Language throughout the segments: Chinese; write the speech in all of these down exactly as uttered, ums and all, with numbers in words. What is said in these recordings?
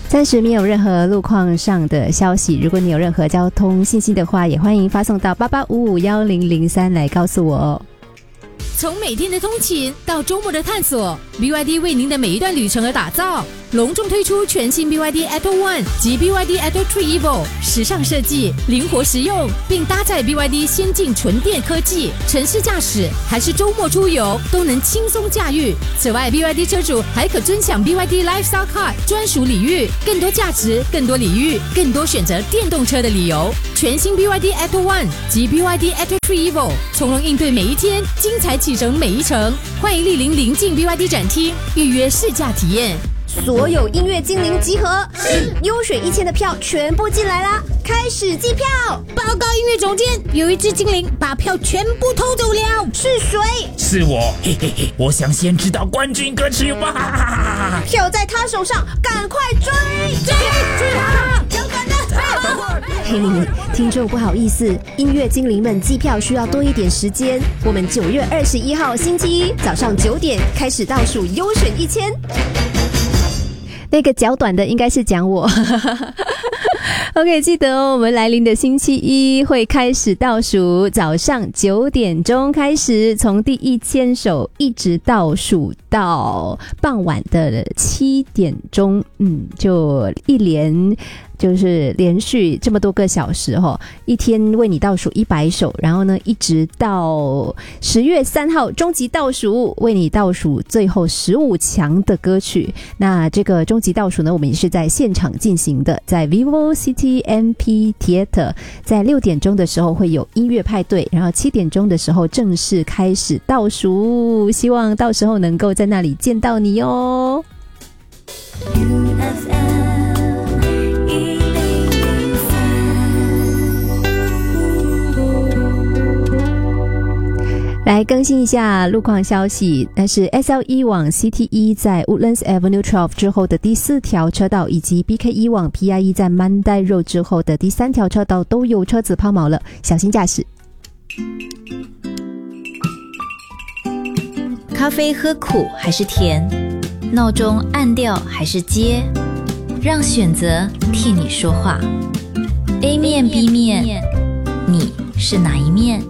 暂时没有任何路况上的消息，如果你有任何交通信息的话，也欢迎发送到八八五五一零零三来告诉我哦。 从每天的通勤到周末的探索， B Y D 为您的每一段旅程而打造。隆重推出全新 B Y D Atto One 及 B Y D Atto Three Evo， 时尚设计，灵活实用，并搭载 B Y D 先进纯电科技，城市驾驶还是周末出游都能轻松驾驭。此外 B Y D 车主还可尊享 B Y D Lifestyle Card 专属礼遇，更多价值，更多礼遇，更多选择电动车的理由。全新 B Y D Atto One 及 B Y D Atto Three Evo， 从容应对每一天，精彩启程每一程。欢迎莅临临近 B Y D 展厅预约试驾体验。 所有音乐精灵集合，是优选一千的票全部进来啦！开始计票。 报告音乐总监，有一只精灵把票全部偷走了。 是谁？ 是我，嘿嘿嘿！我想先知道冠军歌曲吧。 票在他手上，赶快追！追追他！等等等！ 嘿，听众不好意思，音乐精灵们计票需要多一点时间。我们九月二十一号星期一早上九点开始倒数优选一千。那个脚短的应该是讲我OK， 记得哦，我们来临的星期一会开始倒数，早上九点钟开始，从第一千首一直倒数到傍晚的七点钟，嗯，就一连就是连续这么多个小时哦，一天为你倒数一百首，然后呢，一直到十月三号终极倒数，为你倒数最后十五强的歌曲。那这个终极倒数呢，我们也是在现场进行的，在 Vivo City M P Theater， 在六点钟的时候会有音乐派对，然后七点钟的时候正式开始倒数，希望到时候能够在那里见到你哦。来更新一下路况消息，那是 S L 一 往 C T 一 在 Woodlands Avenue 十二之后的第四条车道，以及 B K 一 往 P I 一 在 Mandai Road 之后的第三条车道都有车子抛锚了，小心驾驶。 咖啡喝苦还是甜？闹钟按掉还是接？让选择替你说话。A 面 B 面，你是哪一面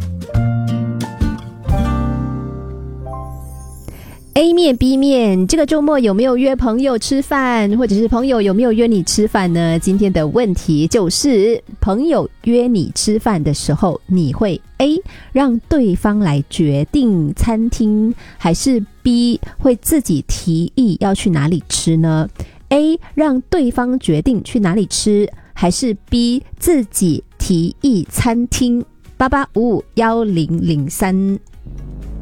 ？A 面 B 面，这个周末有没有约朋友吃饭，或者是朋友有没有约你吃饭呢？今天的问题就是朋友约你吃饭的时候，你会 A 让对方来决定餐厅，还是 B 会自己提议要去哪里吃呢？ A 让对方决定去哪里吃，还是 B 自己提议餐厅？八八五五一零零三